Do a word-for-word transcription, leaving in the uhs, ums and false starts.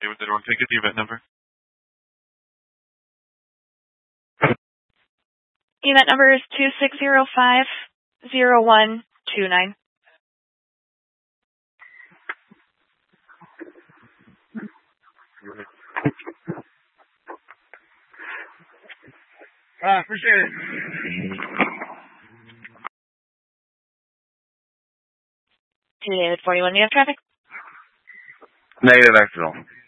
David, did everyone take it? The event number? Event number is two six zero five zero one two nine. Ah, appreciate it. David forty-one, do you have traffic? Negative, accidental.